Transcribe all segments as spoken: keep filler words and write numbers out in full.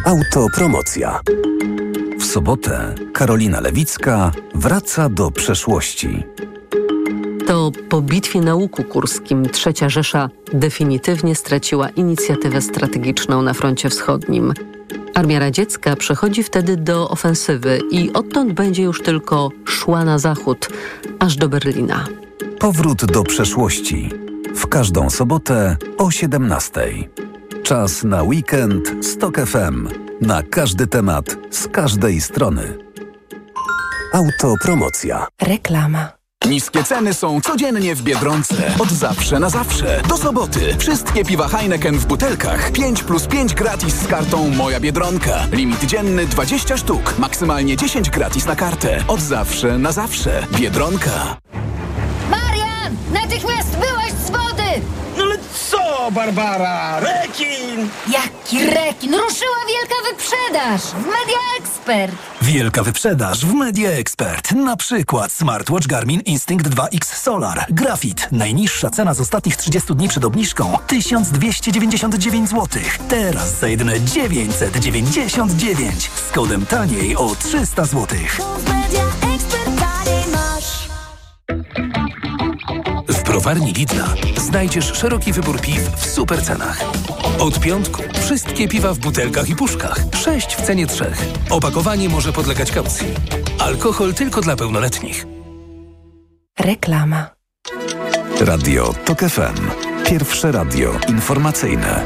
Autopromocja. W sobotę Karolina Lewicka wraca do przeszłości. To po bitwie na Łuku Kurskim trzecia Rzesza definitywnie straciła inicjatywę strategiczną na froncie wschodnim. Armia radziecka przechodzi wtedy do ofensywy i odtąd będzie już tylko szła na zachód, aż do Berlina. Powrót do przeszłości. W każdą sobotę o siedemnastej. Czas na weekend z Tok F M. Na każdy temat, z każdej strony. Autopromocja. Reklama. Niskie ceny są codziennie w Biedronce. Od zawsze na zawsze. Do soboty. Wszystkie piwa Heineken w butelkach. pięć plus pięć gratis z kartą Moja Biedronka. Limit dzienny dwadzieścia sztuk. Maksymalnie dziesięć gratis na kartę. Od zawsze na zawsze. Biedronka. Marian! Natychmiast wyłaź z wody! No ale co, Barbara? Rekin! Jaki rekin? Ruszyła wielka wyprzedaż w Media Expert. Wielka wyprzedaż w Media Expert. Na przykład smartwatch Garmin Instinct dwa X Solar. Grafit. Najniższa cena z ostatnich trzydziestu dni przed obniżką tysiąc dwieście dziewięćdziesiąt dziewięć złotych. Teraz za jedyne dziewięćset dziewięćdziesiąt dziewięć. Z kodem taniej o trzysta złotych. W browarni Lidla znajdziesz szeroki wybór piw w super cenach. Od piątku wszystkie piwa w butelkach i puszkach. Sześć w cenie trzech. Opakowanie może podlegać kaucji. Alkohol tylko dla pełnoletnich. Reklama. Radio Tok F M. Pierwsze radio informacyjne.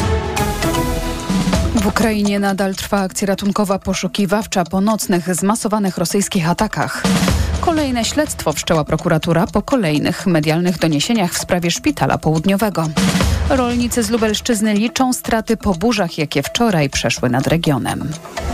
W Ukrainie nadal trwa akcja ratunkowa poszukiwawcza po nocnych, zmasowanych rosyjskich atakach. Kolejne śledztwo wszczęła prokuratura po kolejnych medialnych doniesieniach w sprawie szpitala południowego. Rolnicy z Lubelszczyzny liczą straty po burzach, jakie wczoraj przeszły nad regionem.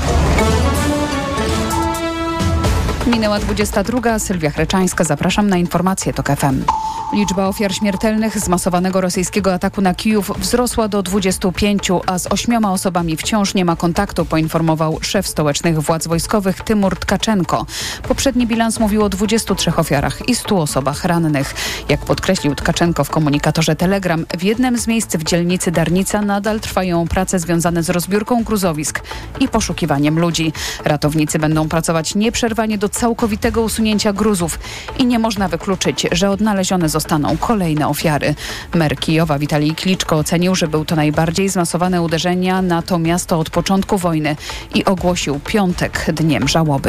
Minęła dwudziesta druga. Sylwia Chreczańska. Zapraszam na informacje Tok F M. Liczba ofiar śmiertelnych zmasowanego rosyjskiego ataku na Kijów wzrosła do dwudziestu pięciu, a z ośmioma osobami wciąż nie ma kontaktu, poinformował szef stołecznych władz wojskowych Tymur Tkaczenko. Poprzedni bilans mówił o dwudziestu trzech ofiarach i stu osobach rannych. Jak podkreślił Tkaczenko w komunikatorze Telegram, w jednym z miejsc w dzielnicy Darnica nadal trwają prace związane z rozbiórką gruzowisk i poszukiwaniem ludzi. Ratownicy będą pracować nieprzerwanie do całkowitego usunięcia gruzów i nie można wykluczyć, że odnalezione zostaną kolejne ofiary. Mer Kijowa Witalij Kliczko ocenił, że był to najbardziej zmasowane uderzenia na to miasto od początku wojny i ogłosił piątek dniem żałoby.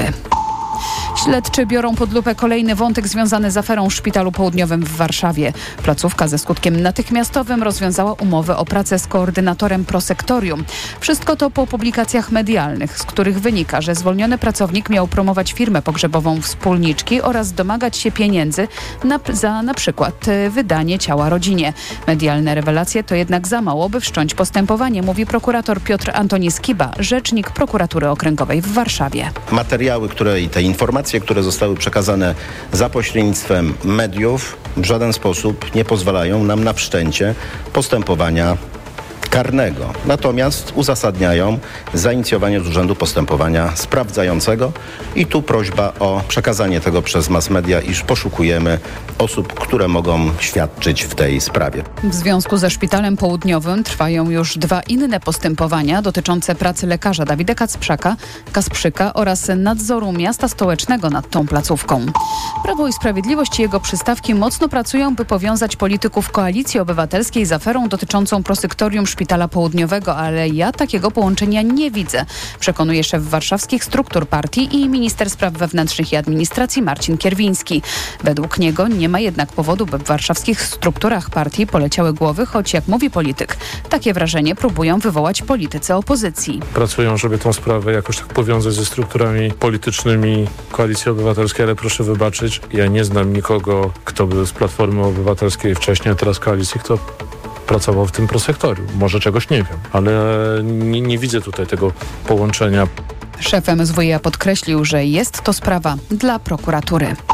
Śledczy biorą pod lupę kolejny wątek związany z aferą w Szpitalu Południowym w Warszawie. Placówka ze skutkiem natychmiastowym rozwiązała umowę o pracę z koordynatorem prosektorium. Wszystko to po publikacjach medialnych, z których wynika, że zwolniony pracownik miał promować firmę pogrzebową wspólniczki oraz domagać się pieniędzy na, za na przykład wydanie ciała rodzinie. Medialne rewelacje to jednak za mało, by wszcząć postępowanie, mówi prokurator Piotr Antoni Skiba, rzecznik prokuratury okręgowej w Warszawie. Materiały, które i te informacje, które zostały przekazane za pośrednictwem mediów, w żaden sposób nie pozwalają nam na wszczęcie postępowania karnego. Natomiast uzasadniają zainicjowanie z urzędu postępowania sprawdzającego i tu prośba o przekazanie tego przez mass media, iż poszukujemy osób, które mogą świadczyć w tej sprawie. W związku ze Szpitalem Południowym trwają już dwa inne postępowania dotyczące pracy lekarza Dawida Kacprzaka, Kasprzyka oraz nadzoru miasta stołecznego nad tą placówką. Prawo i Sprawiedliwość i jego przystawki mocno pracują, by powiązać polityków Koalicji Obywatelskiej z aferą dotyczącą prosektorium Szpitala Południowego, ale ja takiego połączenia nie widzę, przekonuje szef warszawskich struktur partii i minister spraw wewnętrznych i administracji Marcin Kierwiński. Według niego nie ma jednak powodu, by w warszawskich strukturach partii poleciały głowy, choć jak mówi polityk, takie wrażenie próbują wywołać politycy opozycji. Pracują, żeby tę sprawę jakoś tak powiązać ze strukturami politycznymi Koalicji Obywatelskiej, ale proszę wybaczyć, ja nie znam nikogo, kto by z Platformy Obywatelskiej wcześniej, a teraz Koalicji, kto pracował w tym prosektorium. Może czegoś nie wiem, ale nie, nie widzę tutaj tego połączenia. Szef M S W iA podkreślił, że jest to sprawa dla prokuratury.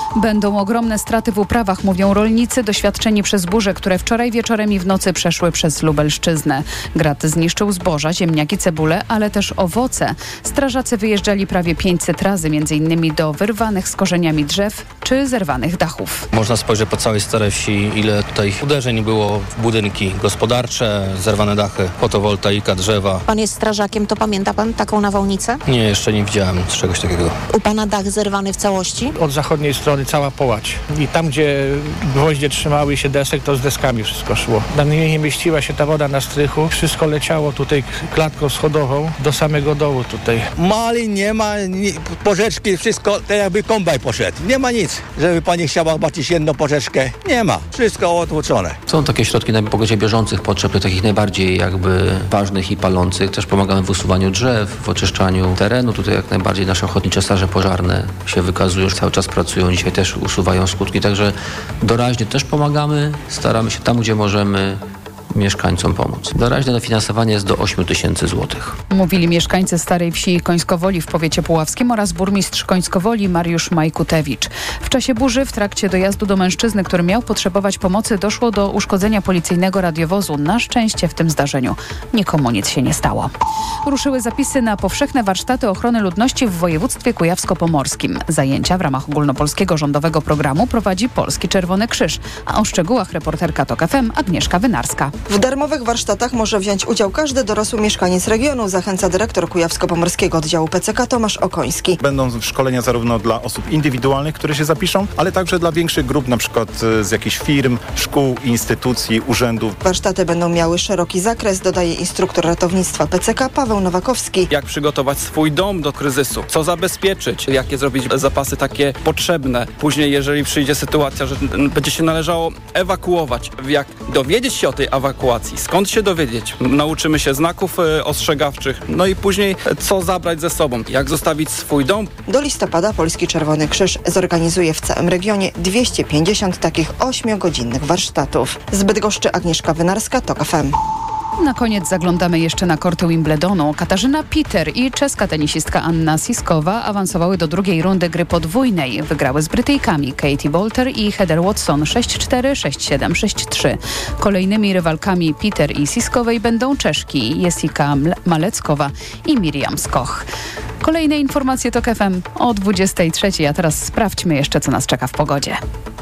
Będą ogromne straty w uprawach, mówią rolnicy doświadczeni przez burze, które wczoraj wieczorem i w nocy przeszły przez Lubelszczyznę. Grad zniszczył zboża, ziemniaki, cebulę, ale też owoce. Strażacy wyjeżdżali prawie pięćset razy, między innymi do wyrwanych z korzeniami drzew czy zerwanych dachów. Można spojrzeć po całej Starej Wsi, ile tutaj uderzeń było w budynki gospodarcze, zerwane dachy, fotowoltaika, drzewa. Pan jest strażakiem, to pamięta pan taką nawałnicę? Nie, jeszcze nie widziałem czegoś takiego. U pana dach zerwany w całości? Od zachodniej strony cała połać. I tam, gdzie gwoździe trzymały się desek, to z deskami wszystko szło. Na mnie nie mieściła się ta woda na strychu. Wszystko leciało tutaj klatką schodową do samego dołu tutaj. Mali nie ma, nie, porzeczki, wszystko, to jakby kombaj poszedł. Nie ma nic, żeby pani chciała zobaczyć jedną porzeczkę. Nie ma. Wszystko otłuczone. Są takie środki na pokładzie bieżących potrzeb, takich najbardziej jakby ważnych i palących. Też pomagamy w usuwaniu drzew, w oczyszczaniu terenu. Tutaj jak najbardziej nasze ochotnicze straże pożarne się wykazują, cały czas pracują, dzisiaj też usuwają skutki. Także doraźnie też pomagamy, staramy się tam, gdzie możemy mieszkańcom pomóc. Doraźne dofinansowanie jest do ośmiu tysięcy złotych. Mówili mieszkańcy Starej Wsi i Końskowoli w powiecie puławskim oraz burmistrz Końskowoli Mariusz Majkutewicz. W czasie burzy w trakcie dojazdu do mężczyzny, który miał potrzebować pomocy, doszło do uszkodzenia policyjnego radiowozu. Na szczęście w tym zdarzeniu nikomu nic się nie stało. Ruszyły zapisy na powszechne warsztaty ochrony ludności w województwie kujawsko-pomorskim. Zajęcia w ramach ogólnopolskiego rządowego programu prowadzi Polski Czerwony Krzyż. A o szczegółach reporterka TOK F M Agnieszka Wynarska. W darmowych warsztatach może wziąć udział każdy dorosły mieszkaniec regionu, zachęca dyrektor Kujawsko-Pomorskiego Oddziału P C K Tomasz Okoński. Będą szkolenia zarówno dla osób indywidualnych, które się zapiszą, ale także dla większych grup, na przykład z jakichś firm, szkół, instytucji, urzędów. Warsztaty będą miały szeroki zakres, dodaje instruktor ratownictwa P C K Paweł Nowakowski. Jak przygotować swój dom do kryzysu, co zabezpieczyć, jakie zrobić zapasy takie potrzebne. Później, jeżeli przyjdzie sytuacja, że będzie się należało ewakuować, jak dowiedzieć się o tej ewakuacji, skąd się dowiedzieć. Nauczymy się znaków y, ostrzegawczych, no i później co zabrać ze sobą, jak zostawić swój dom. Do listopada Polski Czerwony Krzyż zorganizuje w całym regionie dwieście pięćdziesiąt takich ośmiogodzinnych warsztatów. Z Bydgoszczy Agnieszka Wynarska, TOK F M. Na koniec zaglądamy jeszcze na korty Wimbledonu. Katarzyna Peter i czeska tenisistka Anna Siskowa awansowały do drugiej rundy gry podwójnej. Wygrały z Brytyjkami Katie Boulter i Heather Watson sześć cztery, sześć siedem, sześć trzy. Kolejnymi rywalkami Peter i Siskowej będą Czeszki Jessica Maleckowa i Miriam Skoch. Kolejne informacje TOK F M o dwudziestej trzeciej, a teraz sprawdźmy jeszcze, co nas czeka w pogodzie.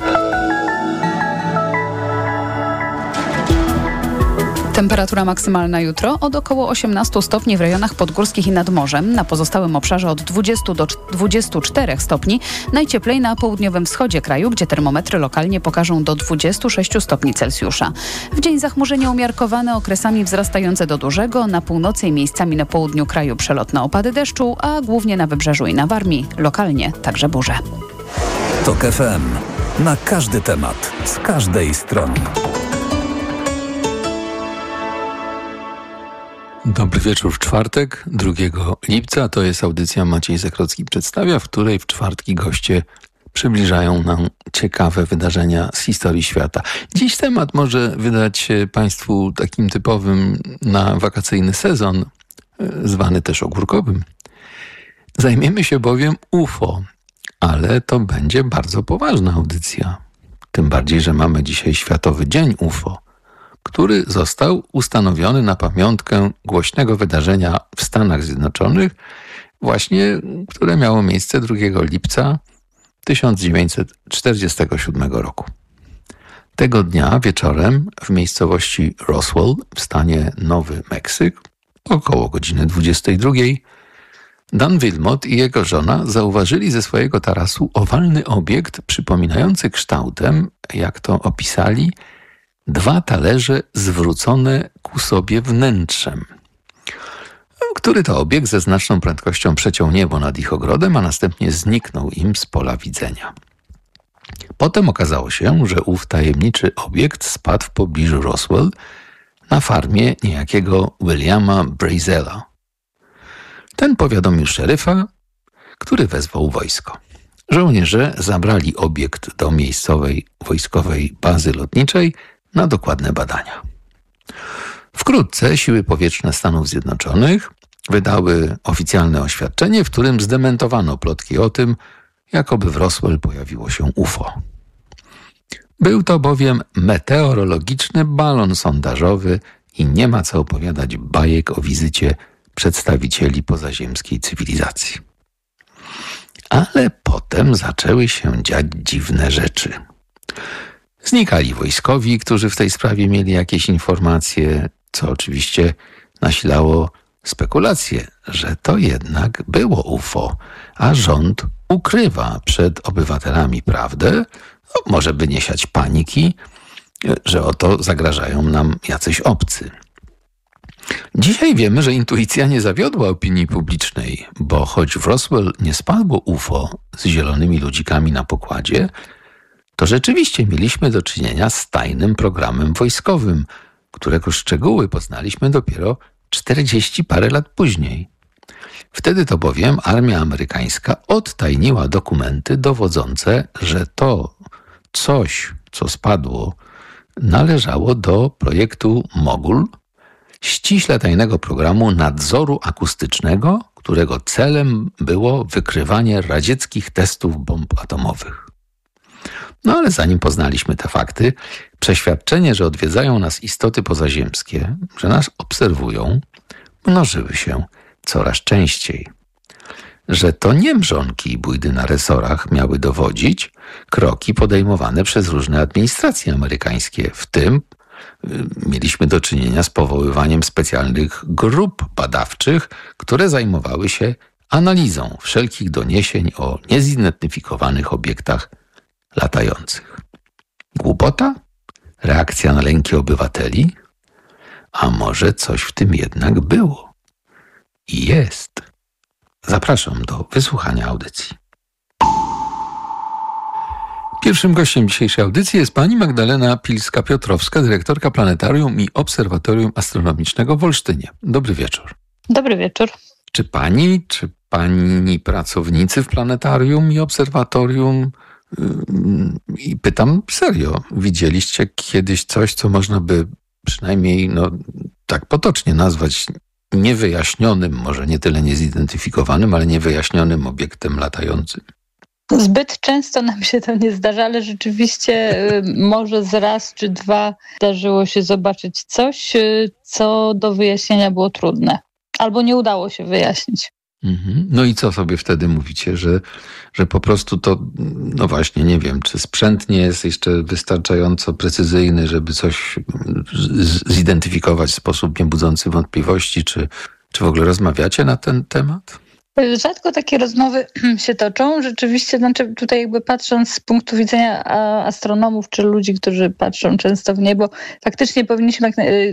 Temperatura maksymalna jutro od około osiemnastu stopni w rejonach podgórskich i nad morzem. Na pozostałym obszarze od dwudziestu do dwudziestu czterech stopni. Najcieplej na południowym wschodzie kraju, gdzie termometry lokalnie pokażą do dwudziestu sześciu stopni Celsjusza. W dzień zachmurzenie umiarkowane, okresami wzrastające do dużego. Na północy i miejscami na południu kraju przelotne opady deszczu, a głównie na wybrzeżu i na Warmii. Lokalnie także burze. TOK F M. Na każdy temat. Z każdej strony. Dobry wieczór w czwartek, drugiego lipca. To jest audycja Maciej Zakrocki przedstawia, w której w czwartki goście przybliżają nam ciekawe wydarzenia z historii świata. Dziś temat może wydać się Państwu takim typowym na wakacyjny sezon, zwany też ogórkowym. Zajmiemy się bowiem U F O, ale to będzie bardzo poważna audycja. Tym bardziej, że mamy dzisiaj Światowy Dzień U F O, który został ustanowiony na pamiątkę głośnego wydarzenia w Stanach Zjednoczonych, właśnie które miało miejsce drugiego lipca tysiąc dziewięćset czterdziestego siódmego roku. Tego dnia wieczorem w miejscowości Roswell w stanie Nowy Meksyk około godziny dwudziestej drugiej Dan Wilmot i jego żona zauważyli ze swojego tarasu owalny obiekt przypominający kształtem, jak to opisali, dwa talerze zwrócone ku sobie wnętrzem. Który to obiekt ze znaczną prędkością przeciął niebo nad ich ogrodem, a następnie zniknął im z pola widzenia. Potem okazało się, że ów tajemniczy obiekt spadł w pobliżu Roswell na farmie niejakiego Williama Brazela. Ten powiadomił szeryfa, który wezwał wojsko. Żołnierze zabrali obiekt do miejscowej wojskowej bazy lotniczej na dokładne badania. Wkrótce siły powietrzne Stanów Zjednoczonych wydały oficjalne oświadczenie, w którym zdementowano plotki o tym, jakoby w Roswell pojawiło się U F O. Był to bowiem meteorologiczny balon sondażowy i nie ma co opowiadać bajek o wizycie przedstawicieli pozaziemskiej cywilizacji. Ale potem zaczęły się dziać dziwne rzeczy. Znikali wojskowi, którzy w tej sprawie mieli jakieś informacje, co oczywiście nasilało spekulacje, że to jednak było U F O, a rząd ukrywa przed obywatelami prawdę, no, może by nie siać paniki, że oto zagrażają nam jacyś obcy. Dzisiaj wiemy, że intuicja nie zawiodła opinii publicznej, bo choć w Roswell nie spadło U F O z zielonymi ludzikami na pokładzie, to rzeczywiście mieliśmy do czynienia z tajnym programem wojskowym, którego szczegóły poznaliśmy dopiero czterdzieści parę lat później. Wtedy to bowiem armia amerykańska odtajniła dokumenty dowodzące, że to coś, co spadło, należało do projektu Mogul, ściśle tajnego programu nadzoru akustycznego, którego celem było wykrywanie radzieckich testów bomb atomowych. No ale zanim poznaliśmy te fakty, przeświadczenie, że odwiedzają nas istoty pozaziemskie, że nas obserwują, mnożyły się coraz częściej. Że to nie mrzonki i bójdy na resorach miały dowodzić kroki podejmowane przez różne administracje amerykańskie, w tym mieliśmy do czynienia z powoływaniem specjalnych grup badawczych, które zajmowały się analizą wszelkich doniesień o niezidentyfikowanych obiektach latających. Głupota? Reakcja na lęki obywateli? A może coś w tym jednak było? I jest. Zapraszam do wysłuchania audycji. Pierwszym gościem dzisiejszej audycji jest pani Magdalena Pilska-Piotrowska, dyrektorka Planetarium i Obserwatorium Astronomicznego w Olsztynie. Dobry wieczór. Dobry wieczór. Czy pani, czy pani pracownicy w Planetarium i Obserwatorium, i pytam serio, widzieliście kiedyś coś, co można by przynajmniej no, tak potocznie nazwać niewyjaśnionym, może nie tyle niezidentyfikowanym, ale niewyjaśnionym obiektem latającym? Zbyt często nam się to nie zdarza, ale rzeczywiście może z raz czy dwa zdarzyło się zobaczyć coś, co do wyjaśnienia było trudne. Albo nie udało się wyjaśnić. Mhm. No i co sobie wtedy mówicie, że, że po prostu to, no właśnie, nie wiem, czy sprzęt nie jest jeszcze wystarczająco precyzyjny, żeby coś z- zidentyfikować w sposób niebudzący wątpliwości, czy, czy w ogóle rozmawiacie na ten temat? Rzadko takie rozmowy się toczą. Rzeczywiście, znaczy tutaj jakby patrząc z punktu widzenia astronomów, czy ludzi, którzy patrzą często w niebo, faktycznie powinniśmy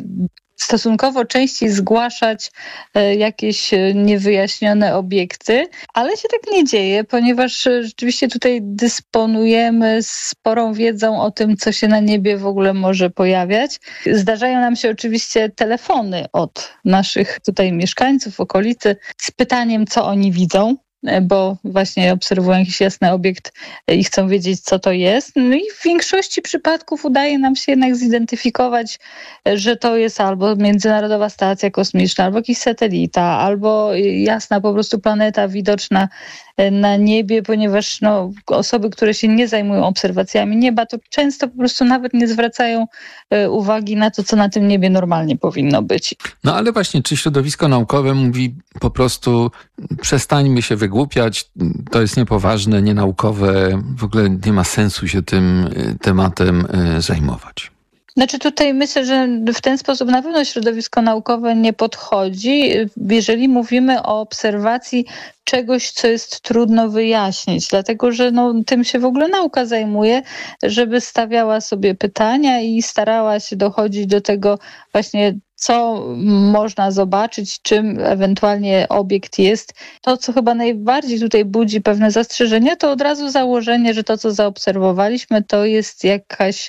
stosunkowo częściej zgłaszać jakieś niewyjaśnione obiekty, ale się tak nie dzieje, ponieważ rzeczywiście tutaj dysponujemy sporą wiedzą o tym, co się na niebie w ogóle może pojawiać. Zdarzają nam się oczywiście telefony od naszych tutaj mieszkańców okolicy z pytaniem, co oni widzą, bo właśnie obserwują jakiś jasny obiekt i chcą wiedzieć, co to jest. No i w większości przypadków udaje nam się jednak zidentyfikować, że to jest albo Międzynarodowa Stacja Kosmiczna, albo jakiś satelita, albo jasna po prostu planeta widoczna na niebie, ponieważ no, osoby, które się nie zajmują obserwacjami nieba, to często po prostu nawet nie zwracają uwagi na to, co na tym niebie normalnie powinno być. No ale właśnie, czy środowisko naukowe mówi po prostu przestańmy się wygłupiać, to jest niepoważne, nienaukowe, w ogóle nie ma sensu się tym tematem zajmować? Znaczy tutaj myślę, że w ten sposób na pewno środowisko naukowe nie podchodzi, jeżeli mówimy o obserwacji czegoś, co jest trudno wyjaśnić, dlatego że no, tym się w ogóle nauka zajmuje, żeby stawiała sobie pytania i starała się dochodzić do tego właśnie, co można zobaczyć, czym ewentualnie obiekt jest. To, co chyba najbardziej tutaj budzi pewne zastrzeżenia, to od razu założenie, że to, co zaobserwowaliśmy, to jest jakaś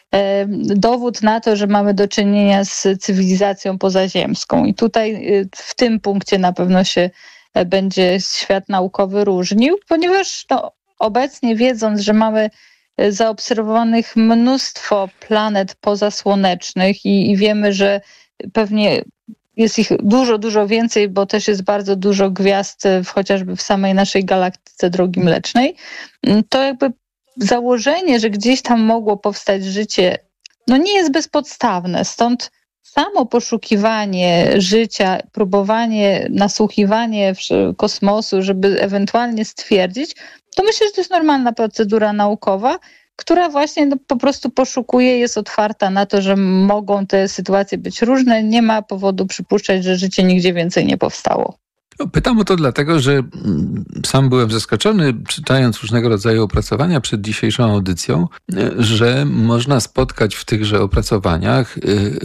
dowód na to, że mamy do czynienia z cywilizacją pozaziemską. I tutaj w tym punkcie na pewno się będzie świat naukowy różnił, ponieważ no, obecnie wiedząc, że mamy zaobserwowanych mnóstwo planet pozasłonecznych i, i wiemy, że pewnie jest ich dużo, dużo więcej, bo też jest bardzo dużo gwiazd w, chociażby w samej naszej galaktyce Drogi Mlecznej. To jakby założenie, że gdzieś tam mogło powstać życie, no nie jest bezpodstawne. Stąd samo poszukiwanie życia, próbowanie, nasłuchiwanie kosmosu, żeby ewentualnie stwierdzić, to myślę, że to jest normalna procedura naukowa, która właśnie no, po prostu poszukuje, jest otwarta na to, że mogą te sytuacje być różne. Nie ma powodu przypuszczać, że życie nigdzie więcej nie powstało. Pytam o to dlatego, że sam byłem zaskoczony, czytając różnego rodzaju opracowania przed dzisiejszą audycją, że można spotkać w tychże opracowaniach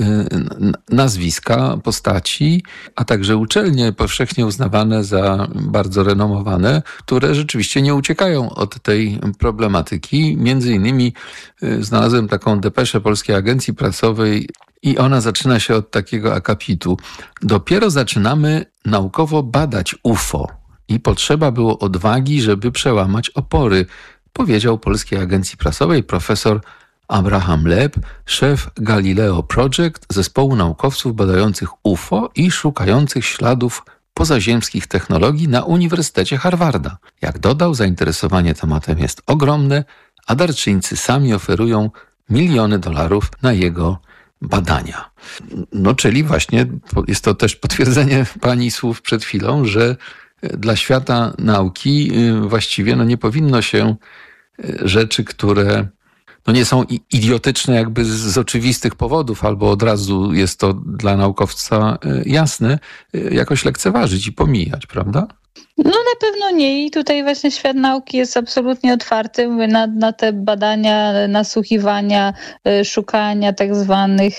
nazwiska postaci, a także uczelnie powszechnie uznawane za bardzo renomowane, które rzeczywiście nie uciekają od tej problematyki. Między innymi znalazłem taką depeszę Polskiej Agencji Prasowej, i ona zaczyna się od takiego akapitu. Dopiero zaczynamy naukowo badać U F O i potrzeba było odwagi, żeby przełamać opory, powiedział Polskiej Agencji Prasowej profesor Abraham Leb, szef Galileo Project, zespołu naukowców badających U F O i szukających śladów pozaziemskich technologii na Uniwersytecie Harvarda. Jak dodał, zainteresowanie tematem jest ogromne, a darczyńcy sami oferują miliony dolarów na jego badania. No, czyli właśnie jest to też potwierdzenie pani słów przed chwilą, że dla świata nauki właściwie no, nie powinno się rzeczy, które no, nie są idiotyczne jakby z oczywistych powodów, albo od razu jest to dla naukowca jasne, jakoś lekceważyć i pomijać, prawda? No na pewno nie i tutaj właśnie świat nauki jest absolutnie otwarty na, na te badania, nasłuchiwania, szukania tak zwanych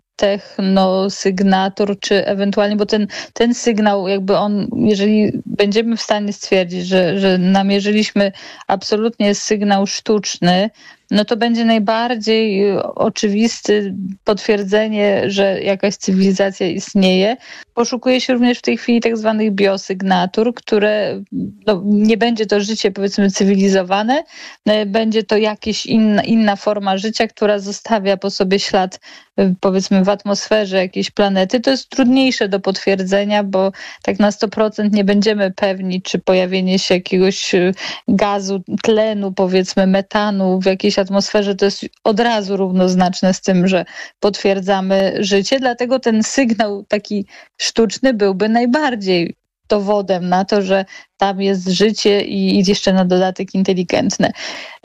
technosygnatur, czy ewentualnie, bo ten, ten sygnał jakby on, jeżeli będziemy w stanie stwierdzić, że, że namierzyliśmy absolutnie sygnał sztuczny, no to będzie najbardziej oczywiste potwierdzenie, że jakaś cywilizacja istnieje. Poszukuje się również w tej chwili tak zwanych biosygnatur, które no, nie będzie to życie powiedzmy cywilizowane, będzie to jakaś inna, inna forma życia, która zostawia po sobie ślad powiedzmy w atmosferze jakiejś planety. To jest trudniejsze do potwierdzenia, bo tak na sto procent nie będziemy pewni, czy pojawienie się jakiegoś gazu, tlenu, powiedzmy metanu w jakiejś atmosferze to jest od razu równoznaczne z tym, że potwierdzamy życie. Dlatego ten sygnał taki sztuczny byłby najbardziej dowodem na to, że tam jest życie i jeszcze na dodatek inteligentne.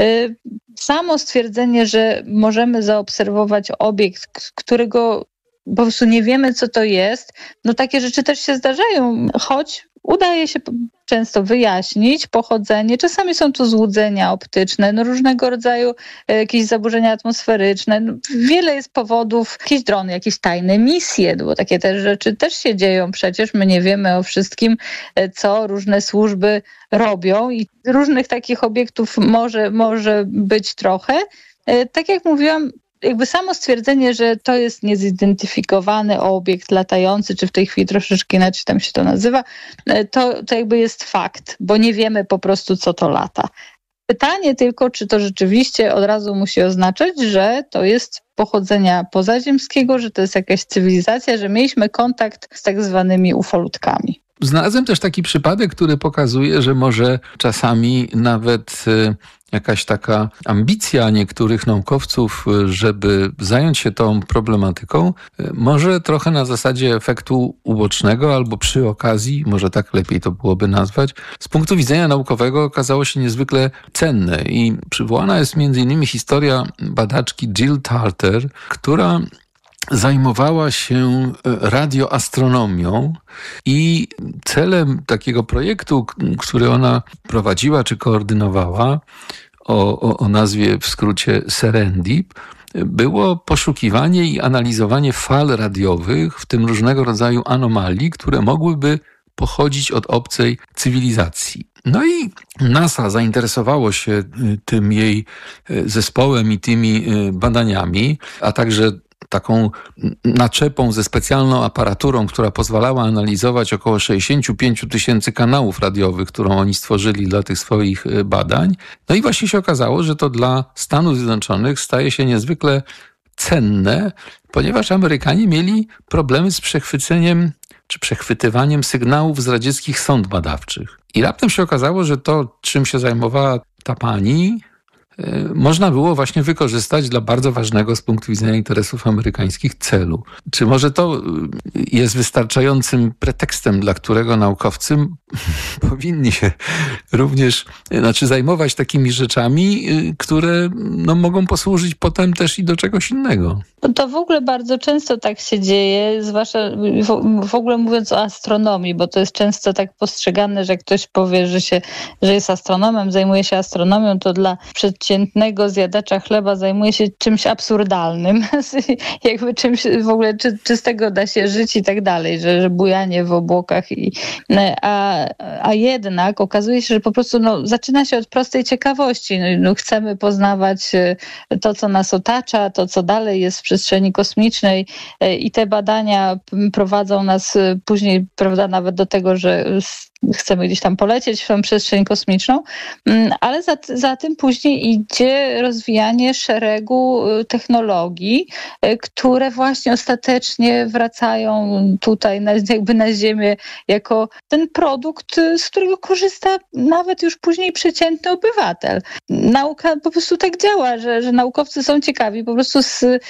Samo stwierdzenie, że możemy zaobserwować obiekt, którego po prostu nie wiemy, co to jest, no takie rzeczy też się zdarzają, choć udaje się często wyjaśnić pochodzenie. Czasami są to złudzenia optyczne, no różnego rodzaju jakieś zaburzenia atmosferyczne. No wiele jest powodów, jakieś drony, jakieś tajne misje, bo takie też rzeczy też się dzieją. Przecież my nie wiemy o wszystkim, co różne służby robią i różnych takich obiektów może, może być trochę. Tak jak mówiłam, jakby samo stwierdzenie, że to jest niezidentyfikowany obiekt latający, czy w tej chwili troszeczkę inaczej tam się to nazywa, to, to jakby jest fakt, bo nie wiemy po prostu, co to lata. Pytanie tylko, czy to rzeczywiście od razu musi oznaczać, że to jest pochodzenia pozaziemskiego, że to jest jakaś cywilizacja, że mieliśmy kontakt z tak zwanymi ufolutkami. Znalazłem też taki przypadek, który pokazuje, że może czasami nawet jakaś taka ambicja niektórych naukowców, żeby zająć się tą problematyką, może trochę na zasadzie efektu ubocznego albo przy okazji, może tak lepiej to byłoby nazwać, z punktu widzenia naukowego okazało się niezwykle cenne. I przywołana jest między innymi historia badaczki Jill Tarter, która zajmowała się radioastronomią i celem takiego projektu, który ona prowadziła czy koordynowała, o, o, o nazwie w skrócie Serendip, było poszukiwanie i analizowanie fal radiowych, w tym różnego rodzaju anomalii, które mogłyby pochodzić od obcej cywilizacji. No i NASA zainteresowało się tym jej zespołem i tymi badaniami, a także taką naczepą ze specjalną aparaturą, która pozwalała analizować około sześćdziesiąt pięć tysięcy kanałów radiowych, którą oni stworzyli dla tych swoich badań. No i właśnie się okazało, że to dla Stanów Zjednoczonych staje się niezwykle cenne, ponieważ Amerykanie mieli problemy z przechwyceniem czy przechwytywaniem sygnałów z radzieckich sond badawczych. I raptem się okazało, że to, czym się zajmowała ta pani, można było właśnie wykorzystać dla bardzo ważnego z punktu widzenia interesów amerykańskich celu. Czy może to jest wystarczającym pretekstem, dla którego naukowcy powinni się również znaczy zajmować takimi rzeczami, które no, mogą posłużyć potem też i do czegoś innego? No to w ogóle bardzo często tak się dzieje, zwłaszcza w, w ogóle mówiąc o astronomii, bo to jest często tak postrzegane, że jak ktoś powie, że, się, że jest astronomem, zajmuje się astronomią, to dla przeciętnego zjadacza chleba zajmuje się czymś absurdalnym, jakby czymś w ogóle, czy, czy z tego da się żyć i tak dalej, że, że bujanie w obłokach. I, a, a jednak okazuje się, że po prostu no, zaczyna się od prostej ciekawości. No, no, chcemy poznawać to, co nas otacza, to, co dalej jest w przestrzeni kosmicznej i te badania prowadzą nas później, prawda, nawet do tego, że chcemy gdzieś tam polecieć w tą przestrzeń kosmiczną, ale za, za tym później idzie rozwijanie szeregu technologii, które właśnie ostatecznie wracają tutaj na, jakby na Ziemię jako ten produkt, z którego korzysta nawet już później przeciętny obywatel. Nauka po prostu tak działa, że, że naukowcy są ciekawi, po prostu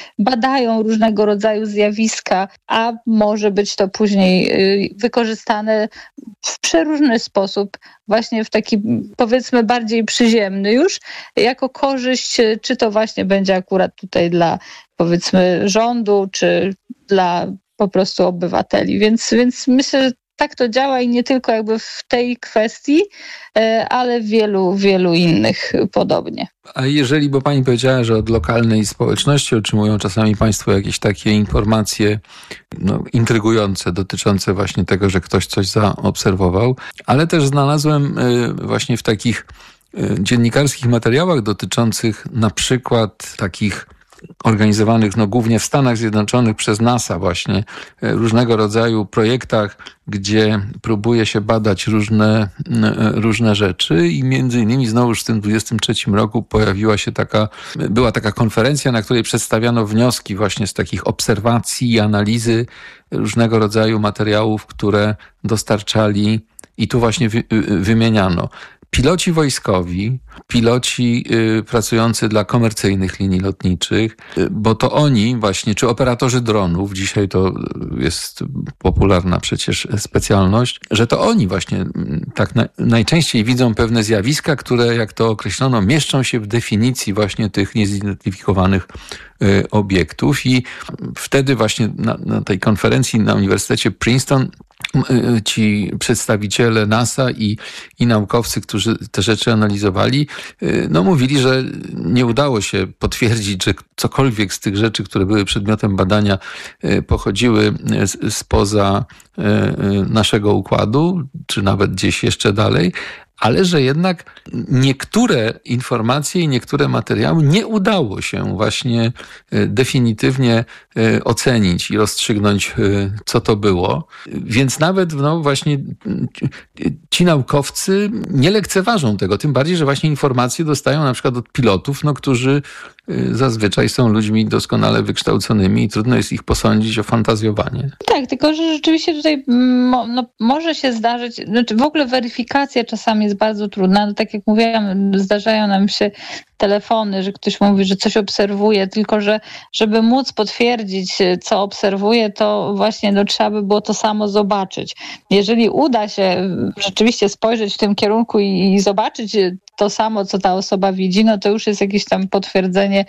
badają różnego rodzaju zjawiska, a może być to później wykorzystane w przeróżny sposób, właśnie w taki powiedzmy bardziej przyziemny już, jako korzyść, czy to właśnie będzie akurat tutaj dla powiedzmy rządu, czy dla po prostu obywateli. Więc, więc myślę, że tak to działa i nie tylko jakby w tej kwestii, ale w wielu, wielu innych podobnie. A jeżeli, bo pani powiedziała, że od lokalnej społeczności otrzymują czasami państwo jakieś takie informacje no, intrygujące, dotyczące właśnie tego, że ktoś coś zaobserwował, ale też znalazłem właśnie w takich dziennikarskich materiałach dotyczących na przykład takich organizowanych no, głównie w Stanach Zjednoczonych przez NASA właśnie, różnego rodzaju projektach, gdzie próbuje się badać różne, różne rzeczy i między innymi znowuż w tym dwudziestym trzecim roku pojawiła się taka, była taka konferencja, na której przedstawiano wnioski właśnie z takich obserwacji i analizy różnego rodzaju materiałów, które dostarczali i tu właśnie wy, wymieniano. Piloci wojskowi, piloci y, pracujący dla komercyjnych linii lotniczych, y, bo to oni właśnie, czy operatorzy dronów, dzisiaj to jest popularna przecież specjalność, że to oni właśnie y, tak na, najczęściej widzą pewne zjawiska, które, jak to określono, mieszczą się w definicji właśnie tych niezidentyfikowanych y, obiektów i wtedy właśnie na, na tej konferencji na Uniwersytecie Princeton ci przedstawiciele NASA i, i naukowcy, którzy te rzeczy analizowali, no mówili, że nie udało się potwierdzić, że cokolwiek z tych rzeczy, które były przedmiotem badania, pochodziły spoza naszego układu, czy nawet gdzieś jeszcze dalej, ale że jednak niektóre informacje i niektóre materiały nie udało się właśnie definitywnie ocenić i rozstrzygnąć, co to było. Więc nawet no właśnie ci naukowcy nie lekceważą tego, tym bardziej, że właśnie informacje dostają na przykład od pilotów, no, którzy zazwyczaj są ludźmi doskonale wykształconymi i trudno jest ich posądzić o fantazjowanie. Tak, tylko że rzeczywiście tutaj mo, no, może się zdarzyć, znaczy w ogóle weryfikacja czasami jest bardzo trudna. No, tak jak mówiłam, zdarzają nam się telefony, że ktoś mówi, że coś obserwuje, tylko że żeby móc potwierdzić, co obserwuje, to właśnie no, trzeba by było to samo zobaczyć. Jeżeli uda się rzeczywiście spojrzeć w tym kierunku i, i zobaczyć to samo, co ta osoba widzi, no to już jest jakieś tam potwierdzenie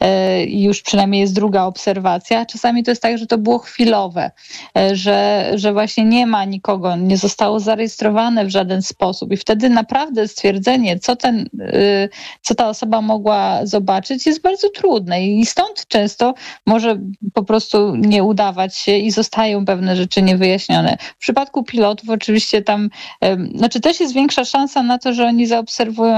i już przynajmniej jest druga obserwacja. Czasami to jest tak, że to było chwilowe, że, że właśnie nie ma nikogo, nie zostało zarejestrowane w żaden sposób i wtedy naprawdę stwierdzenie, co, ten, co ta osoba mogła zobaczyć, jest bardzo trudne i stąd często może po prostu nie udawać się i zostają pewne rzeczy niewyjaśnione. W przypadku pilotów oczywiście tam, znaczy też jest większa szansa na to, że oni zaobserwują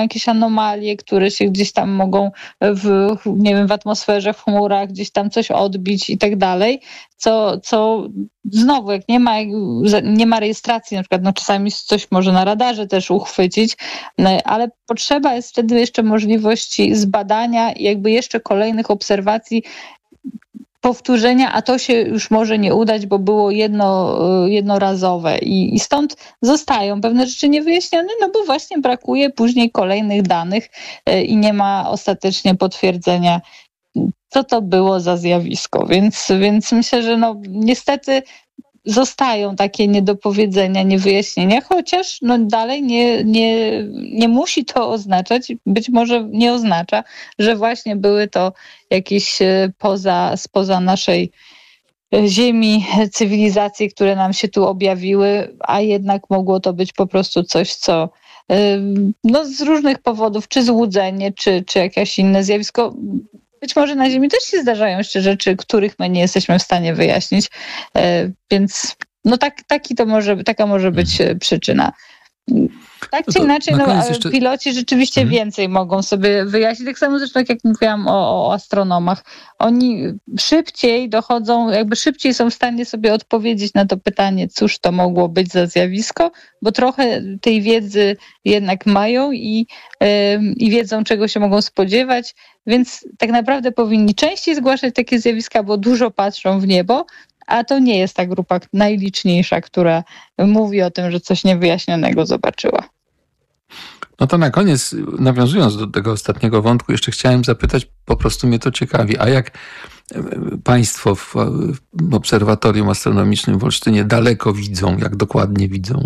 jakieś anomalie, które się gdzieś tam mogą w, nie wiem, w atmosferze, w chmurach gdzieś tam coś odbić i tak dalej, co, co znowu, jak nie ma, nie ma rejestracji, na przykład no czasami coś może na radarze też uchwycić, ale potrzeba jest wtedy jeszcze możliwości zbadania i jakby jeszcze kolejnych obserwacji, powtórzenia, a to się już może nie udać, bo było jedno, jednorazowe i, i stąd zostają pewne rzeczy niewyjaśnione, no bo właśnie brakuje później kolejnych danych i nie ma ostatecznie potwierdzenia, co to było za zjawisko. Więc, więc myślę, że no niestety zostają takie niedopowiedzenia, niewyjaśnienia, chociaż no dalej nie, nie, nie musi to oznaczać, być może nie oznacza, że właśnie były to jakieś poza, spoza naszej ziemi cywilizacje, które nam się tu objawiły, a jednak mogło to być po prostu coś, co no, z różnych powodów, czy złudzenie, czy, czy jakieś inne zjawisko. Być może na Ziemi też się zdarzają jeszcze rzeczy, których my nie jesteśmy w stanie wyjaśnić, więc no tak, taki to może, taka może być przyczyna. Tak czy inaczej, no, jeszcze... piloci rzeczywiście hmm. więcej mogą sobie wyjaśnić. Tak samo zresztą jak mówiłam o, o astronomach. Oni szybciej dochodzą, jakby szybciej są w stanie sobie odpowiedzieć na to pytanie, cóż to mogło być za zjawisko, bo trochę tej wiedzy jednak mają i, yy, i wiedzą, czego się mogą spodziewać, więc tak naprawdę powinni częściej zgłaszać takie zjawiska, bo dużo patrzą w niebo, a to nie jest ta grupa najliczniejsza, która mówi o tym, że coś niewyjaśnionego zobaczyła. No to na koniec, nawiązując do tego ostatniego wątku, jeszcze chciałem zapytać, po prostu mnie to ciekawi, a jak państwo w Obserwatorium Astronomicznym w Olsztynie daleko widzą, jak dokładnie widzą?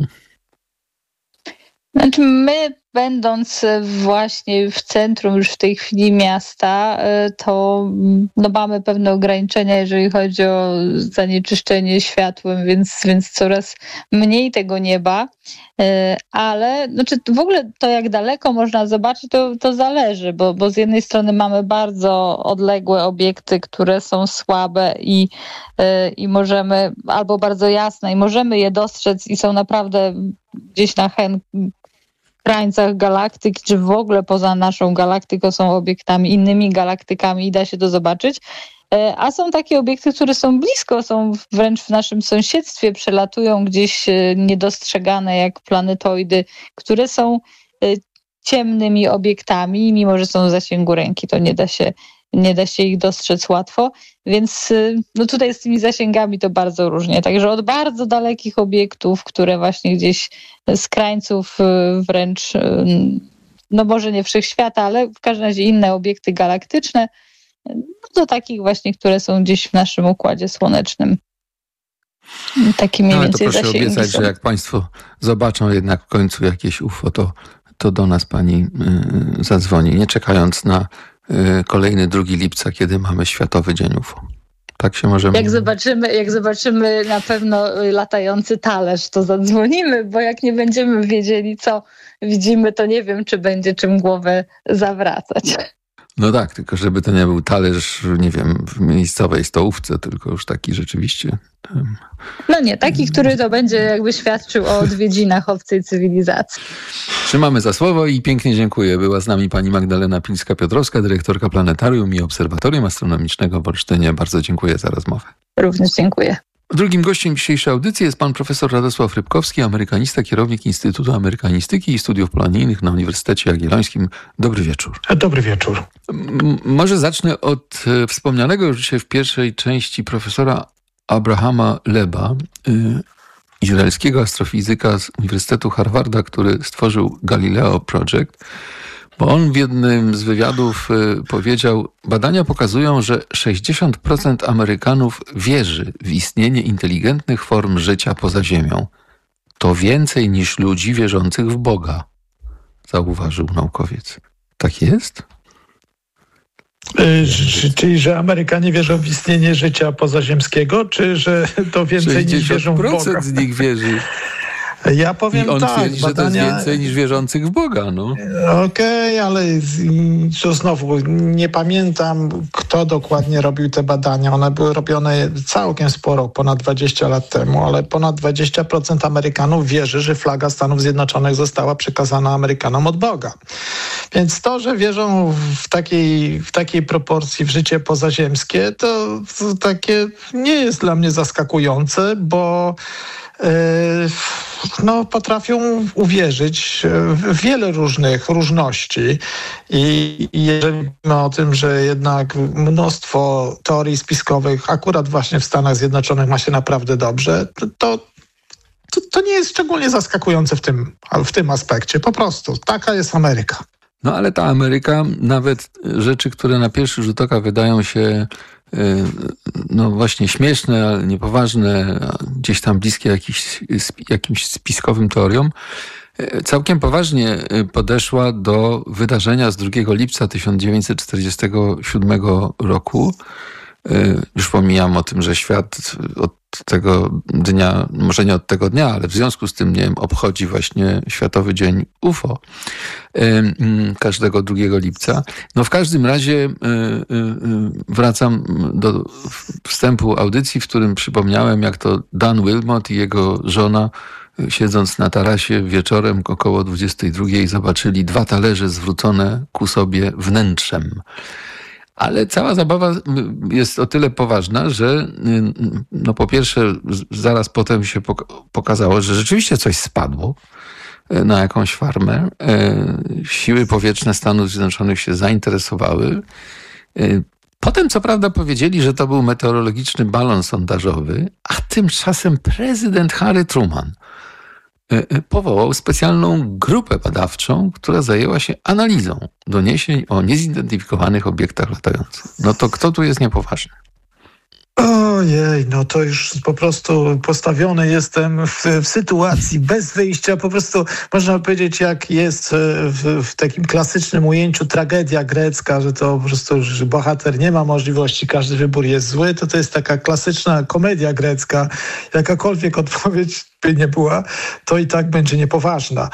Znaczy my, będąc właśnie w centrum już w tej chwili miasta, to no mamy pewne ograniczenia, jeżeli chodzi o zanieczyszczenie światłem, więc, więc coraz mniej tego nieba. Ale znaczy w ogóle to, jak daleko można zobaczyć, to, to zależy, bo, bo z jednej strony mamy bardzo odległe obiekty, które są słabe i, i możemy, albo bardzo jasne i możemy je dostrzec i są naprawdę gdzieś na hen krańcach galaktyki, czy w ogóle poza naszą galaktyką są obiektami, innymi galaktykami i da się to zobaczyć. A są takie obiekty, które są blisko, są wręcz w naszym sąsiedztwie, przelatują gdzieś niedostrzegane jak planetoidy, które są ciemnymi obiektami, mimo że są w zasięgu ręki, to nie da się, nie da się ich dostrzec łatwo, więc no tutaj z tymi zasięgami to bardzo różnie. Także od bardzo dalekich obiektów, które właśnie gdzieś z krańców wręcz, no może nie wszechświata, ale w każdym razie inne obiekty galaktyczne, do takich właśnie, które są gdzieś w naszym Układzie Słonecznym. Takie mniej no, więcej zasięgi. Proszę obiecać, są. że jak państwo zobaczą jednak w końcu jakieś U F O, to, to do nas pani y, zadzwoni, nie czekając na y, kolejny drugiego lipca, kiedy mamy Światowy Dzień U F O. Tak się możemy... Jak zobaczymy, jak zobaczymy na pewno latający talerz, to zadzwonimy, bo jak nie będziemy wiedzieli, co widzimy, to nie wiem, czy będzie czym głowę zawracać. No tak, tylko żeby to nie był talerz, nie wiem, w miejscowej stołówce, tylko już taki rzeczywiście... Um... No nie, taki, który to będzie jakby świadczył o odwiedzinach obcej cywilizacji. Trzymamy za słowo i pięknie dziękuję. Była z nami pani Magdalena Pilska-Piotrowska, dyrektorka Planetarium i Obserwatorium Astronomicznego w Olsztynie. Bardzo dziękuję za rozmowę. Również dziękuję. Drugim gościem dzisiejszej audycji jest pan profesor Radosław Rybkowski, amerykanista, kierownik Instytutu Amerykanistyki i Studiów Polonijnych na Uniwersytecie Jagiellońskim. Dobry wieczór. Dobry wieczór. M- może zacznę od e, wspomnianego już dzisiaj w pierwszej części profesora Abrahama Leba, y, izraelskiego astrofizyka z Uniwersytetu Harvarda, który stworzył Galileo Project, bo on w jednym z wywiadów y, powiedział, badania pokazują, że sześćdziesiąt procent Amerykanów wierzy w istnienie inteligentnych form życia poza Ziemią. To więcej niż ludzi wierzących w Boga, zauważył naukowiec. Tak jest? Czyli, że Amerykanie wierzą w istnienie życia pozaziemskiego, czy że to więcej niż wierzą w Boga? sześćdziesiąt procent z nich wierzy. Ja powiem I on tak, twierdzi, badania... że to jest więcej niż wierzących w Boga, no. Okej, okay, ale to znowu nie pamiętam, kto dokładnie robił te badania. One były robione całkiem sporo, ponad dwadzieścia lat temu, ale ponad dwadzieścia procent Amerykanów wierzy, że flaga Stanów Zjednoczonych została przekazana Amerykanom od Boga. Więc to, że wierzą w takiej, w takiej proporcji w życie pozaziemskie, to, to takie nie jest dla mnie zaskakujące, bo no, potrafią uwierzyć w wiele różnych różności i jeżeli mówimy o tym, że jednak mnóstwo teorii spiskowych akurat właśnie w Stanach Zjednoczonych ma się naprawdę dobrze, to, to, to nie jest szczególnie zaskakujące w tym, w tym aspekcie. Po prostu taka jest Ameryka. No ale ta Ameryka, nawet rzeczy, które na pierwszy rzut oka wydają się no właśnie śmieszne, ale niepoważne, gdzieś tam bliskie jakiś, jakimś spiskowym teoriom, całkiem poważnie podeszła do wydarzenia z drugiego lipca tysiąc dziewięćset czterdziestego siódmego roku. Już pomijam o tym, że świat od tego dnia, może nie od tego dnia, ale w związku z tym, nie wiem, obchodzi właśnie Światowy Dzień U F O każdego drugiego lipca. No w każdym razie wracam do wstępu audycji, w którym przypomniałem, jak to Dan Wilmot i jego żona, siedząc na tarasie wieczorem około dwudziestej drugiej, zobaczyli dwa talerze zwrócone ku sobie wnętrzem. Ale cała zabawa jest o tyle poważna, że no po pierwsze zaraz potem się pokazało, że rzeczywiście coś spadło na jakąś farmę. Siły powietrzne Stanów Zjednoczonych się zainteresowały. Potem co prawda powiedzieli, że to był meteorologiczny balon sondażowy, a tymczasem prezydent Harry Truman powołał specjalną grupę badawczą, która zajęła się analizą doniesień o niezidentyfikowanych obiektach latających. No to kto tu jest niepoważny? Ojej, no to już po prostu postawiony jestem w, w sytuacji bez wyjścia. Po prostu można powiedzieć, jak jest w, w takim klasycznym ujęciu tragedia grecka, że to po prostu że bohater nie ma możliwości, każdy wybór jest zły, to to jest taka klasyczna komedia grecka. Jakakolwiek odpowiedź by nie była, to i tak będzie niepoważna.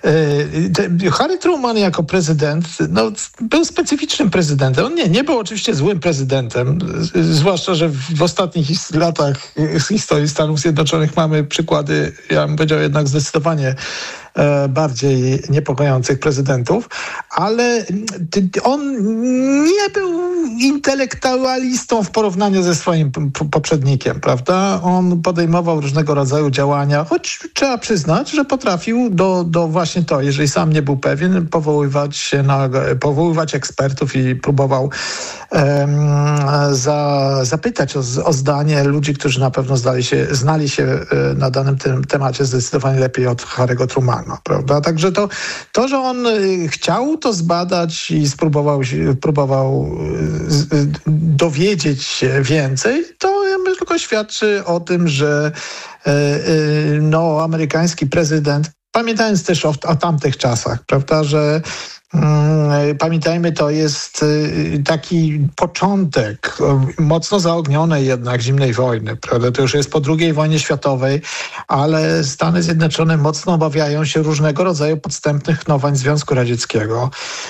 Harry Truman jako prezydent no, był specyficznym prezydentem. On nie, nie był oczywiście złym prezydentem, zwłaszcza, że w ostatnich latach z historii Stanów Zjednoczonych mamy przykłady, ja bym powiedział jednak zdecydowanie bardziej niepokojących prezydentów, ale on nie był intelektualistą w porównaniu ze swoim poprzednikiem, prawda? On podejmował różnego rodzaju działania, choć trzeba przyznać, że potrafił do, do właśnie to, jeżeli sam nie był pewien, powoływać się na, powoływać ekspertów i próbował um, za, zapytać o, o zdanie ludzi, którzy na pewno znali się, znali się na danym tym temacie zdecydowanie lepiej od Harry'ego Trumana. Prawda? Także to, to, że on chciał to zbadać i spróbował, próbował dowiedzieć się więcej, to ja myślę, tylko świadczy o tym, że no, amerykański prezydent, pamiętając też o, o tamtych czasach, prawda, że pamiętajmy, to jest taki początek mocno zaognionej jednak zimnej wojny, prawda? To już jest po drugiej wojnie światowej, ale Stany Zjednoczone mocno obawiają się różnego rodzaju podstępnych nowań Związku Radzieckiego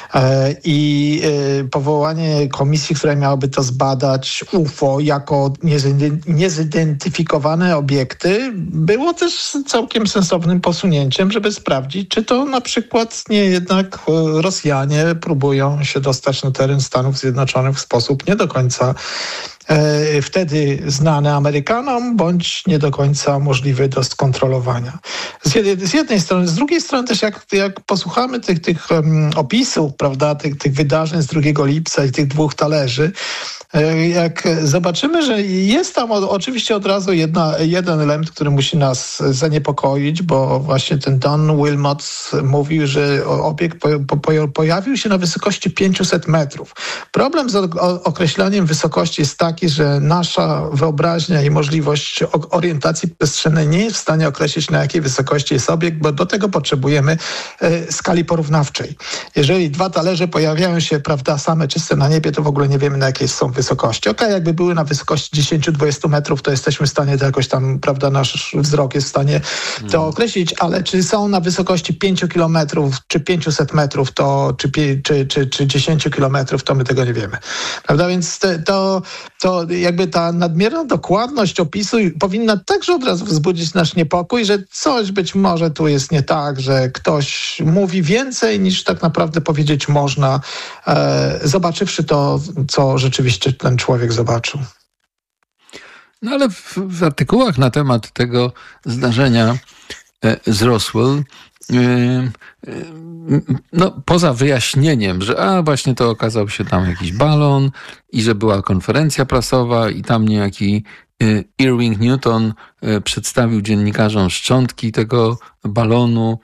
i powołanie komisji, która miałaby to zbadać, U F O, jako niezidentyfikowane obiekty, było też całkiem sensownym posunięciem, żeby sprawdzić, czy to na przykład nie jednak Rosjanie próbują się dostać na teren Stanów Zjednoczonych w sposób nie do końca e, wtedy znany Amerykanom, bądź nie do końca możliwy do skontrolowania. Z jednej, z jednej strony, z drugiej strony też jak, jak posłuchamy tych, tych um, opisów, prawda, tych, tych wydarzeń z drugiego lipca i tych dwóch talerzy, jak zobaczymy, że jest tam oczywiście od razu jedna, jeden element, który musi nas zaniepokoić, bo właśnie ten Don Wilmot mówił, że obiekt po, po, pojawił się na wysokości pięćset metrów. Problem z określeniem wysokości jest taki, taki, że nasza wyobraźnia i możliwość orientacji przestrzennej nie jest w stanie określić, na jakiej wysokości jest obiekt, bo do tego potrzebujemy e, skali porównawczej. Jeżeli dwa talerze pojawiają się, prawda, same czyste na niebie, to w ogóle nie wiemy, na jakiej są wysokości. Okej, okay, jakby były na wysokości dziesięć do dwudziestu metrów, to jesteśmy w stanie to jakoś tam, prawda, nasz wzrok jest w stanie to hmm. określić, ale czy są na wysokości pięciu kilometrów, czy pięciuset metrów, to, czy, czy, czy, czy dziesięciu kilometrów, to my tego nie wiemy. Prawda? Więc to, to jakby ta nadmierna dokładność opisu powinna także od razu wzbudzić nasz niepokój, że coś być może tu jest nie tak, że ktoś mówi więcej niż tak naprawdę powiedzieć można, e, zobaczywszy to, co rzeczywiście ten człowiek zobaczył. No ale w, w artykułach na temat tego zdarzenia e, z Roswell e, e, no, poza wyjaśnieniem, że a właśnie to okazał się tam jakiś balon i że była konferencja prasowa i tam niejaki Irving Newton przedstawił dziennikarzom szczątki tego balonu,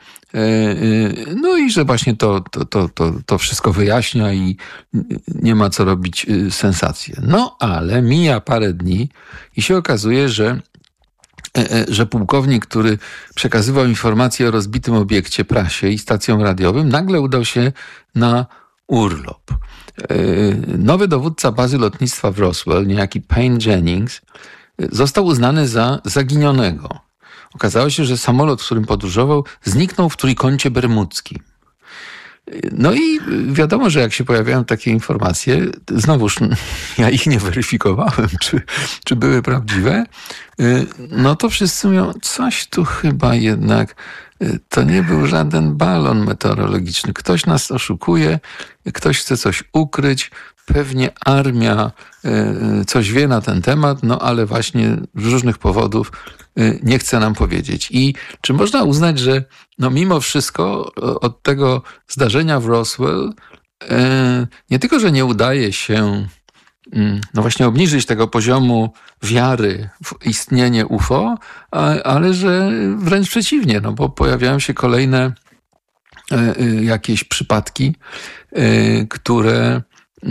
no i że właśnie to, to, to, to, to wszystko wyjaśnia i nie ma co robić sensację. No ale mija parę dni i się okazuje, że że pułkownik, który przekazywał informacje o rozbitym obiekcie prasie i stacjom radiowym, nagle udał się na urlop. Nowy dowódca bazy lotnictwa w Roswell, niejaki Payne Jennings, został uznany za zaginionego. Okazało się, że samolot, w którym podróżował, zniknął w Trójkącie Bermudzkim. No i wiadomo, że jak się pojawiają takie informacje, znowuż ja ich nie weryfikowałem, czy, czy były prawdziwe, no to wszyscy mówią, coś tu chyba jednak, to nie był żaden balon meteorologiczny. Ktoś nas oszukuje, ktoś chce coś ukryć, pewnie armia coś wie na ten temat, no ale właśnie z różnych powodów nie chce nam powiedzieć. I czy można uznać, że no mimo wszystko od tego zdarzenia w Roswell nie tylko, że nie udaje się no właśnie obniżyć tego poziomu wiary w istnienie U F O, ale że wręcz przeciwnie, no bo pojawiają się kolejne jakieś przypadki, które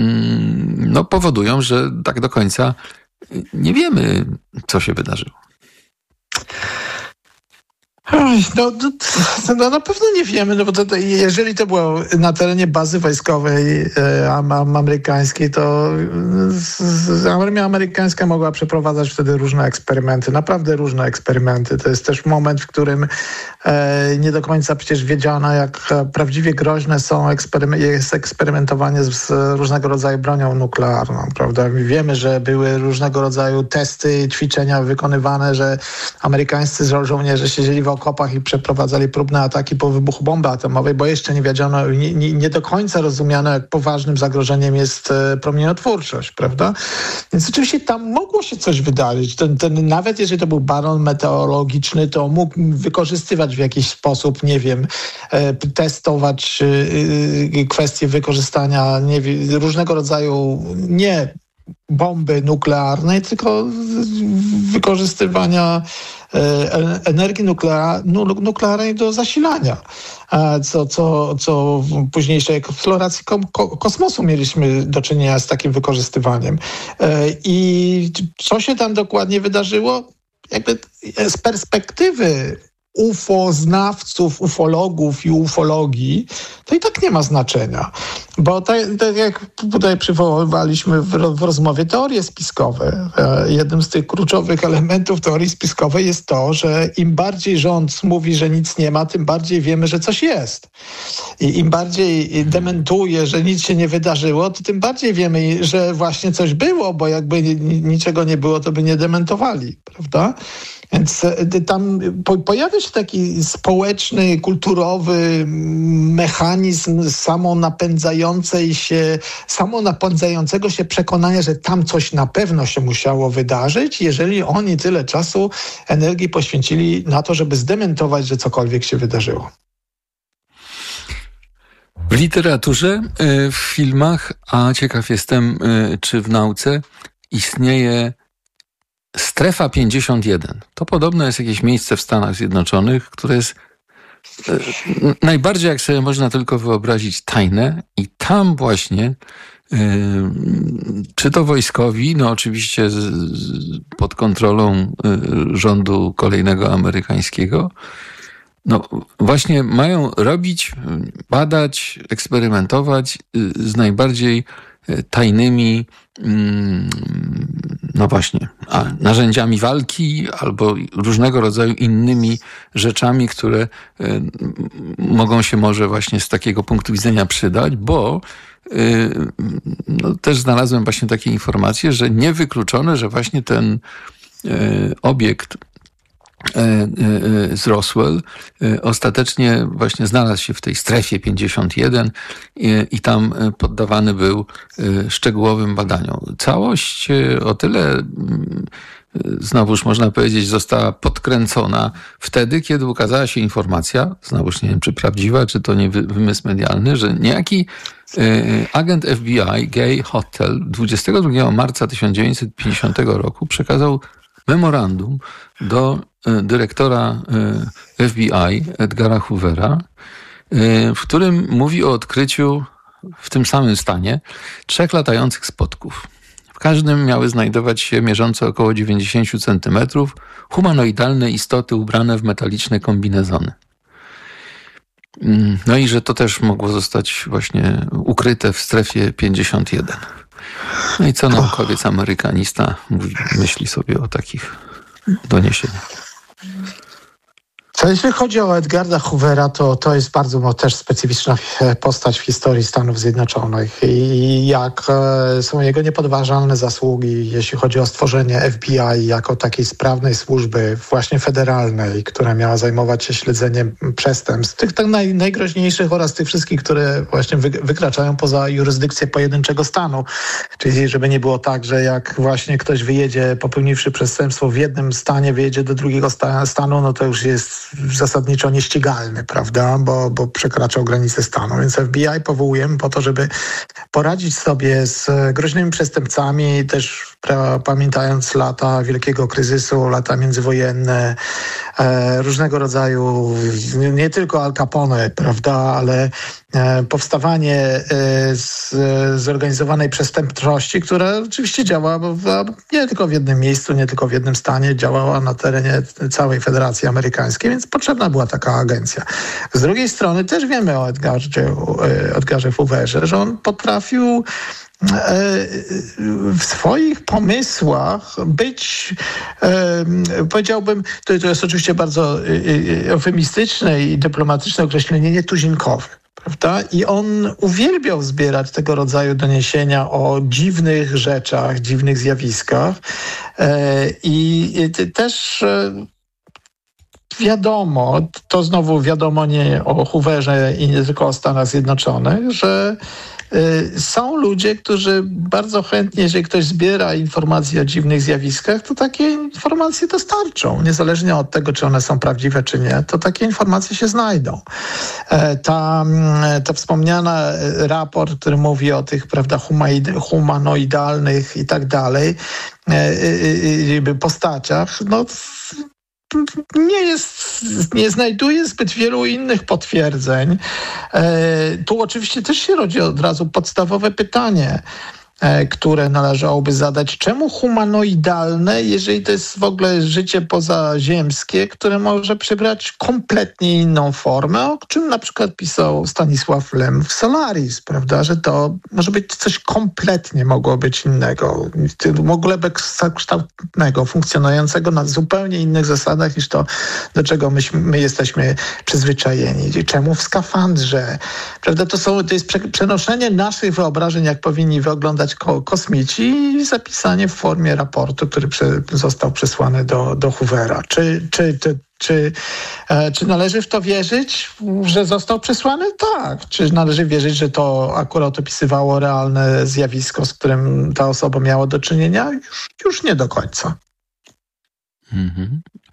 no powodują, że tak do końca nie wiemy, co się wydarzyło. No, no na pewno nie wiemy, no bo to, to, jeżeli to było na terenie bazy wojskowej e, amerykańskiej, to armia amerykańska mogła przeprowadzać wtedy różne eksperymenty, naprawdę różne eksperymenty. To jest też moment, w którym e, nie do końca przecież wiedziano, jak prawdziwie groźne są eksperymen- jest eksperymentowanie z, z różnego rodzaju bronią nuklearną, prawda? Wiemy, że były różnego rodzaju testy, ćwiczenia wykonywane, że amerykańscy żo- żołnierze siedzieli w okopach i przeprowadzali próbne ataki po wybuchu bomby atomowej, bo jeszcze nie wiedziano, nie, nie, nie do końca rozumiano, jak poważnym zagrożeniem jest e, promieniotwórczość, prawda? Więc oczywiście tam mogło się coś wydarzyć. Ten, ten, nawet jeżeli to był balon meteorologiczny, to mógł wykorzystywać w jakiś sposób, nie wiem, e, testować e, kwestie wykorzystania nie wiem, różnego rodzaju nie bomby nuklearnej, tylko wykorzystywania energii nuklearnej do zasilania, co, co, co w późniejszej eksploracji kosmosu mieliśmy do czynienia z takim wykorzystywaniem. I co się tam dokładnie wydarzyło? Jakby z perspektywy ufoznawców, ufologów i ufologii, to i tak nie ma znaczenia. Bo tak, tak jak tutaj przywoływaliśmy w, w rozmowie teorie spiskowe, e, jednym z tych kluczowych elementów teorii spiskowej jest to, że im bardziej rząd mówi, że nic nie ma, tym bardziej wiemy, że coś jest. I im bardziej dementuje, że nic się nie wydarzyło, to tym bardziej wiemy, że właśnie coś było, bo jakby niczego nie było, to by nie dementowali, prawda? Więc tam pojawia się taki społeczny, kulturowy mechanizm samonapędzającej się, samonapędzającego się przekonania, że tam coś na pewno się musiało wydarzyć, jeżeli oni tyle czasu, energii poświęcili na to, żeby zdementować, że cokolwiek się wydarzyło. W literaturze, w filmach, a ciekaw jestem, czy w nauce istnieje Strefa pięćdziesiąt jeden. To podobno jest jakieś miejsce w Stanach Zjednoczonych, które jest e, najbardziej, jak sobie można tylko wyobrazić, tajne i tam właśnie Czy to wojskowi? No oczywiście z, z, pod kontrolą rządu kolejnego amerykańskiego. No właśnie mają robić, badać, eksperymentować z najbardziej tajnymi, no właśnie, a, narzędziami walki albo różnego rodzaju innymi rzeczami, które mogą się może właśnie z takiego punktu widzenia przydać, bo no, też znalazłem właśnie takie informacje, że niewykluczone, że właśnie ten obiekt z Roswell ostatecznie właśnie znalazł się w tej strefie pięćdziesiąt jeden i, i tam poddawany był szczegółowym badaniom. Całość o tyle, znowuż można powiedzieć, została podkręcona wtedy, kiedy ukazała się informacja, znowuż nie wiem, czy prawdziwa, czy to nie wymysł medialny, że niejaki agent F B I, Gay Hotel, dwudziestego drugiego marca tysiąc dziewięćset pięćdziesiątego roku przekazał memorandum do dyrektora F B I, Edgara Hoovera, w którym mówi o odkryciu w tym samym stanie trzech latających spotków. W każdym miały znajdować się mierzące około dziewięćdziesiąt centymetrów humanoidalne istoty ubrane w metaliczne kombinezony. No i że to też mogło zostać właśnie ukryte w strefie pięćdziesiąt jeden. No i co naukowiec amerykanista mówi, myśli sobie o takich doniesieniach? Co jeśli chodzi o Edgarda Hoovera, to to jest bardzo też specyficzna postać w historii Stanów Zjednoczonych i jak są jego niepodważalne zasługi, jeśli chodzi o stworzenie F B I jako takiej sprawnej służby właśnie federalnej, która miała zajmować się śledzeniem przestępstw, tych tak naj, najgroźniejszych oraz tych wszystkich, które właśnie wy, wykraczają poza jurysdykcję pojedynczego stanu. Czyli żeby nie było tak, że jak właśnie ktoś wyjedzie, popełniwszy przestępstwo w jednym stanie, wyjedzie do drugiego sta, stanu, no to już jest zasadniczo nieścigalny, prawda, bo, bo przekraczał granice stanu. Więc F B I powołujemy po to, żeby poradzić sobie z groźnymi przestępcami, też pra, pamiętając lata wielkiego kryzysu, lata międzywojenne, e, różnego rodzaju, nie tylko Al Capone, prawda, ale e, powstawanie e, z, zorganizowanej przestępczości, która oczywiście działa w, nie tylko w jednym miejscu, nie tylko w jednym stanie, działała na terenie całej Federacji Amerykańskiej, więc potrzebna była taka agencja. Z drugiej strony też wiemy o Edgarze, Edgarze Hooverze, że on potrafił w swoich pomysłach być, powiedziałbym, to, to jest oczywiście bardzo eufemistyczne i dyplomatyczne określenie, nietuzinkowy. Prawda? I on uwielbiał zbierać tego rodzaju doniesienia o dziwnych rzeczach, dziwnych zjawiskach i też wiadomo, to znowu wiadomo nie o Hooverze i nie tylko o Stanach Zjednoczonych, że y, są ludzie, którzy bardzo chętnie, jeżeli ktoś zbiera informacje o dziwnych zjawiskach, to takie informacje dostarczą. Niezależnie od tego, czy one są prawdziwe, czy nie, to takie informacje się znajdą. E, ta, ta wspomniana raport, który mówi o tych, prawda, humanoidalnych i tak dalej, e, e, postaciach, no nie jest, nie znajduje zbyt wielu innych potwierdzeń. E, tu oczywiście też się rodzi od razu podstawowe pytanie, e, które należałoby zadać. Czemu humanoidalne, jeżeli to jest w ogóle życie pozaziemskie, które może przybrać kompletnie inną formę, o czym na przykład pisał Stanisław Lem w Solaris, prawda, że to może być coś kompletnie mogło być innego, w ogóle bezkształtnego, funkcjonującego na zupełnie innych zasadach niż to, do czego myśmy, my jesteśmy przyzwyczajeni. Czemu w skafandrze, prawda, to, są, to jest przenoszenie naszych wyobrażeń, jak powinni wyglądać ko- kosmici i zapisanie w formie raportu, który prze, został przesłany do, do Hoovera. Czy, czy, czy, czy, e, czy należy w to wierzyć, że został przesłany? Tak. Czy należy wierzyć, że to akurat opisywało realne zjawisko, z którym ta osoba miała do czynienia? Już, już nie do końca. Mhm.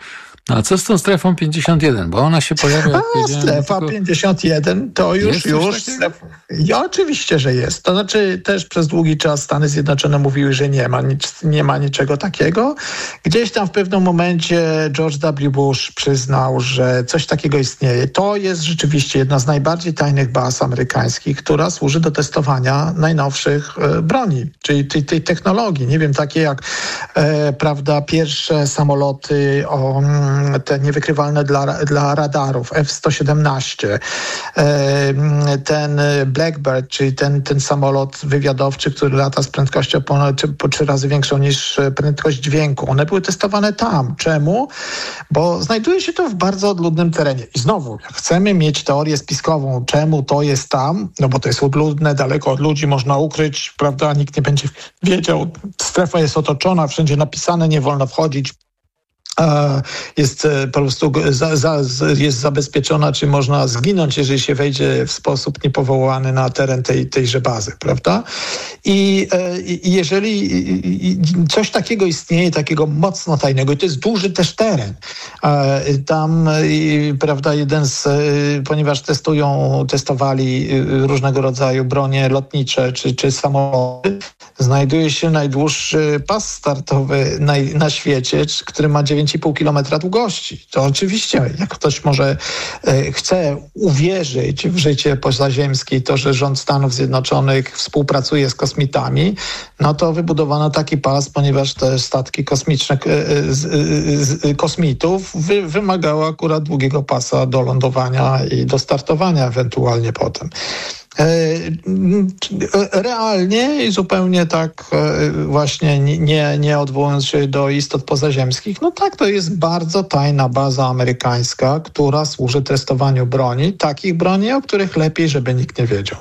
No a co z tą strefą pięćdziesiąt jeden? Bo ona się pojawia... A, strefa tylko... pięćdziesiąt jeden to już, już strefa. Ja, oczywiście, że jest. To znaczy też przez długi czas Stany Zjednoczone mówiły, że nie ma, nic, nie ma niczego takiego. Gdzieś tam w pewnym momencie George W. Bush przyznał, że coś takiego istnieje. To jest rzeczywiście jedna z najbardziej tajnych baz amerykańskich, która służy do testowania najnowszych e, broni, czyli tej, tej technologii. Nie wiem, takie jak e, prawda, pierwsze samoloty o te niewykrywalne dla, dla radarów F sto siedemnaście, ten Blackbird, czyli ten, ten samolot wywiadowczy, który lata z prędkością ponad po trzy razy większą niż prędkość dźwięku. One były testowane tam. Czemu? Bo znajduje się to w bardzo odludnym terenie. I znowu, jak chcemy mieć teorię spiskową, czemu to jest tam, no bo to jest odludne, daleko od ludzi, można ukryć, prawda, nikt nie będzie wiedział. Strefa jest otoczona, wszędzie napisane, nie wolno wchodzić. Jest po prostu za, za, jest zabezpieczona, czy można zginąć, jeżeli się wejdzie w sposób niepowołany na teren tej, tejże bazy, prawda? I, i jeżeli coś takiego istnieje, takiego mocno tajnego, i to jest duży też teren, tam, prawda, jeden z, ponieważ testują, testowali różnego rodzaju bronie lotnicze, czy, czy samoloty, znajduje się najdłuższy pas startowy na, na świecie, który ma dziewięć i pół kilometra długości. To oczywiście, jak ktoś może e, chce uwierzyć w życie pozaziemskie, to, że rząd Stanów Zjednoczonych współpracuje z kosmitami, no to wybudowano taki pas, ponieważ te statki kosmiczne e, z, z, kosmitów wy, wymagały akurat długiego pasa do lądowania i do startowania ewentualnie potem. Realnie i zupełnie tak właśnie nie, nie odwołując się do istot pozaziemskich, no tak, to jest bardzo tajna baza amerykańska, która służy testowaniu broni, takich broni, o których lepiej, żeby nikt nie wiedział.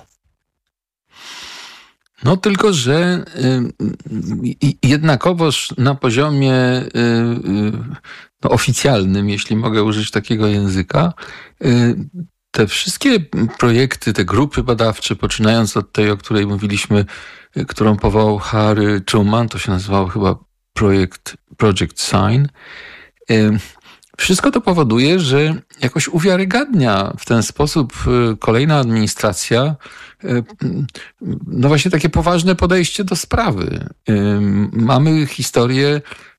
No tylko, że y, jednakowoż na poziomie y, y, no, oficjalnym, jeśli mogę użyć takiego języka, y, te wszystkie projekty, te grupy badawcze, poczynając od tej, o której mówiliśmy, którą powołał Harry Truman, to się nazywało chyba projekt Project Sign, wszystko to powoduje, że jakoś uwiarygadnia w ten sposób kolejna administracja no właśnie takie poważne podejście do sprawy. Mamy historię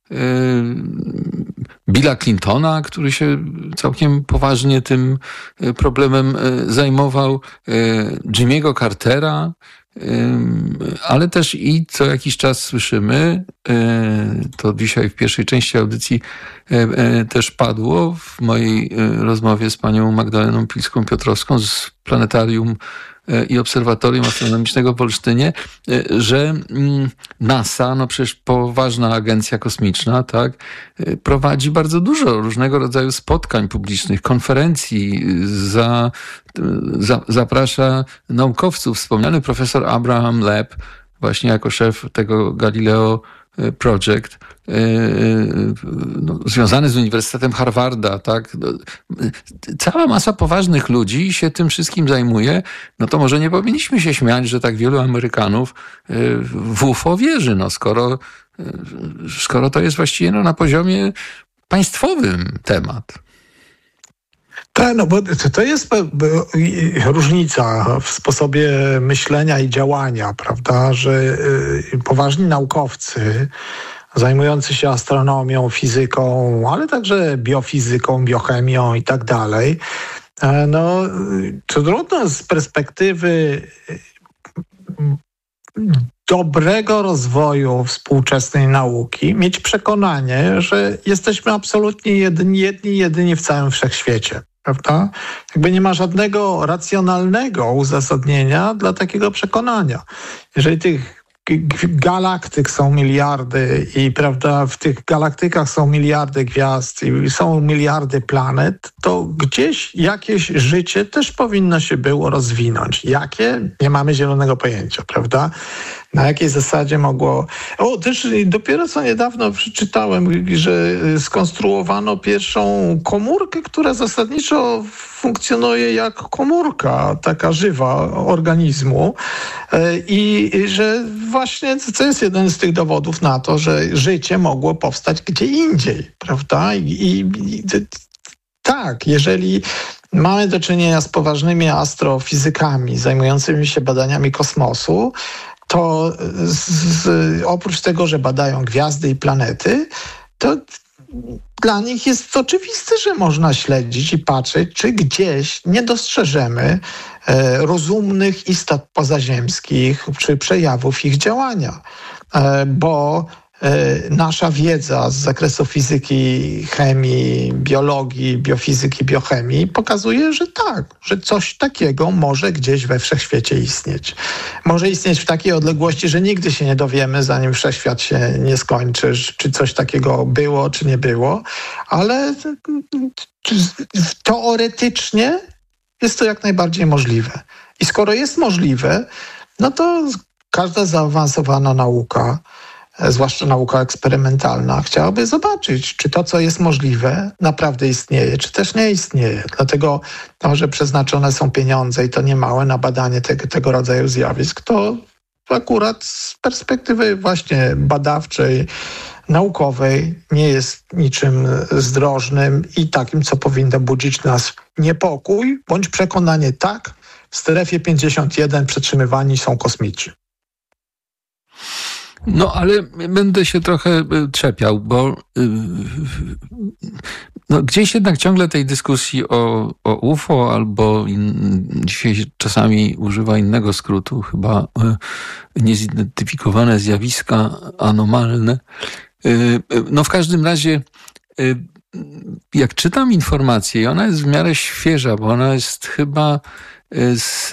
Billa Clintona, który się całkiem poważnie tym problemem zajmował, Jimmy'ego Cartera, ale też i co jakiś czas słyszymy, to dzisiaj w pierwszej części audycji też padło w mojej rozmowie z panią Magdaleną Pilską-Piotrowską z Planetarium i Obserwatorium Astronomicznego w Olsztynie, że NASA, no przecież poważna agencja kosmiczna, tak, prowadzi bardzo dużo różnego rodzaju spotkań publicznych, konferencji, za, za, zaprasza naukowców. Wspomniany profesor Abraham Leb, właśnie jako szef tego Galileo Project, no, związany z Uniwersytetem Harvarda, tak? Cała masa poważnych ludzi się tym wszystkim zajmuje, no to może nie powinniśmy się śmiać, że tak wielu Amerykanów w U F O wierzy, no skoro, skoro to jest właściwie no, na poziomie państwowym temat. Tak, no bo to jest różnica w sposobie myślenia i działania, prawda, że poważni naukowcy zajmujący się astronomią, fizyką, ale także biofizyką, biochemią i tak dalej, no trudno z perspektywy dobrego rozwoju współczesnej nauki mieć przekonanie, że jesteśmy absolutnie jedni, jedni, jedyni w całym wszechświecie. Prawda? Jakby nie ma żadnego racjonalnego uzasadnienia dla takiego przekonania. Jeżeli tych galaktyk są miliardy i prawda, w tych galaktykach są miliardy gwiazd i są miliardy planet, to gdzieś jakieś życie też powinno się było rozwinąć. Jakie? Nie mamy zielonego pojęcia, prawda? Na jakiej zasadzie mogło... O, też dopiero co niedawno przeczytałem, że skonstruowano pierwszą komórkę, która zasadniczo funkcjonuje jak komórka, taka żywa organizmu i że właśnie to jest jeden z tych dowodów na to, że życie mogło powstać gdzie indziej, prawda? I, i, i tak, jeżeli mamy do czynienia z poważnymi astrofizykami zajmującymi się badaniami kosmosu, to z, z, oprócz tego, że badają gwiazdy i planety, to dla nich jest oczywiste, że można śledzić i patrzeć, czy gdzieś nie dostrzeżemy e, rozumnych istot pozaziemskich, czy przejawów ich działania. E, bo nasza wiedza z zakresu fizyki, chemii, biologii, biofizyki, biochemii pokazuje, że tak, że coś takiego może gdzieś we wszechświecie istnieć. Może istnieć w takiej odległości, że nigdy się nie dowiemy, zanim wszechświat się nie skończy, czy coś takiego było, czy nie było, ale teoretycznie jest to jak najbardziej możliwe. I skoro jest możliwe, no to każda zaawansowana nauka, zwłaszcza nauka eksperymentalna, chciałaby zobaczyć, czy to, co jest możliwe, naprawdę istnieje, czy też nie istnieje. Dlatego to, że przeznaczone są pieniądze i to niemałe na badanie tego, tego rodzaju zjawisk, to akurat z perspektywy właśnie badawczej, naukowej nie jest niczym zdrożnym i takim, co powinno budzić nas niepokój bądź przekonanie, tak, w strefie pięćdziesiąt jeden przetrzymywani są kosmici. No, ale będę się trochę czepiał, bo no, gdzieś jednak ciągle tej dyskusji o, o U F O albo in, dzisiaj czasami używa innego skrótu, chyba niezidentyfikowane zjawiska anomalne. No w każdym razie jak czytam informację i ona jest w miarę świeża, bo ona jest chyba z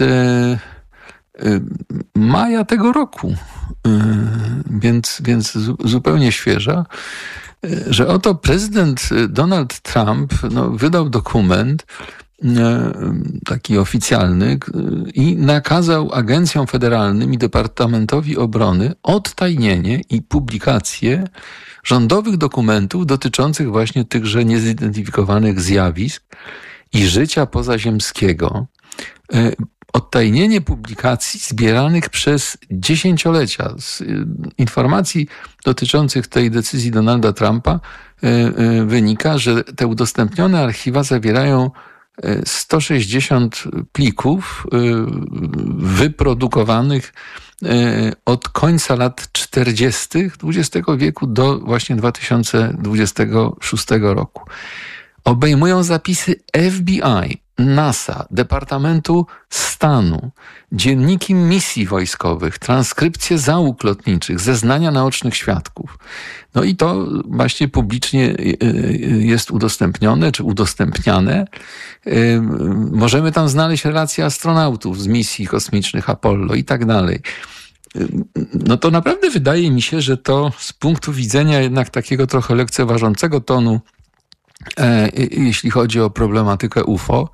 maja tego roku, więc, więc zupełnie świeża, że oto prezydent Donald Trump no, wydał dokument taki oficjalny i nakazał agencjom federalnym i Departamentowi Obrony odtajnienie i publikację rządowych dokumentów dotyczących właśnie tychże niezidentyfikowanych zjawisk i życia pozaziemskiego. Odtajnienie publikacji zbieranych przez dziesięciolecia. Z informacji dotyczących tej decyzji Donalda Trumpa wynika, że te udostępnione archiwa zawierają sto sześćdziesiąt plików wyprodukowanych od końca lat czterdziestych dwudziestego wieku do właśnie dwa tysiące dwudziestego szóstego roku. Obejmują zapisy F B I, NASA, Departamentu Stanu, dzienniki misji wojskowych, transkrypcje załóg lotniczych, zeznania naocznych świadków. No i to właśnie publicznie jest udostępnione, czy udostępniane. Możemy tam znaleźć relacje astronautów z misji kosmicznych Apollo i tak dalej. No to naprawdę wydaje mi się, że to z punktu widzenia jednak takiego trochę lekceważącego tonu, jeśli chodzi o problematykę U F O,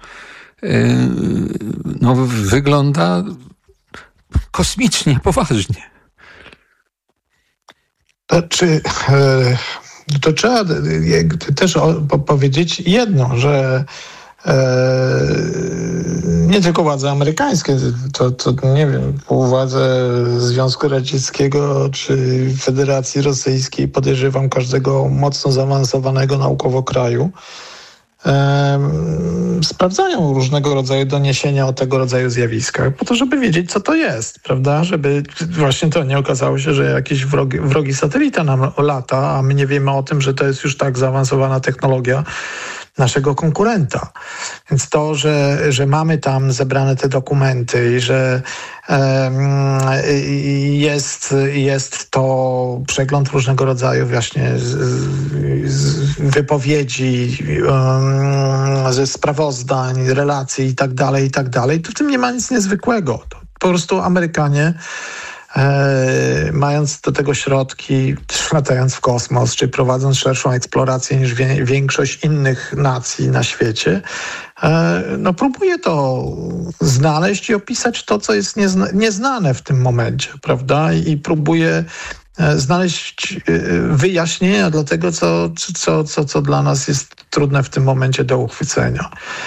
no wygląda kosmicznie, poważnie. Znaczy, to trzeba też powiedzieć jedno, że nie tylko władze amerykańskie, to, to nie wiem, władze Związku Radzieckiego czy Federacji Rosyjskiej, podejrzewam każdego mocno zaawansowanego naukowo kraju, e, sprawdzają różnego rodzaju doniesienia o tego rodzaju zjawiskach, po to, żeby wiedzieć, co to jest, prawda? Żeby właśnie to nie okazało się, że jakiś wrogi, wrogi satelita nam lata, a my nie wiemy o tym, że to jest już tak zaawansowana technologia naszego konkurenta. Więc to, że, że mamy tam zebrane te dokumenty i że um, jest, jest to przegląd różnego rodzaju właśnie z, z wypowiedzi, um, ze sprawozdań, relacji i tak dalej, i tak dalej, to w tym nie ma nic niezwykłego. To po prostu Amerykanie e, mając do tego środki, latając w kosmos, czy prowadząc szerszą eksplorację niż wie, większość innych nacji na świecie, e, no próbuje to znaleźć i opisać to, co jest niezna, nieznane w tym momencie, prawda? I próbuje znaleźć wyjaśnienia dla tego, co, co, co, co dla nas jest trudne w tym momencie do uchwycenia.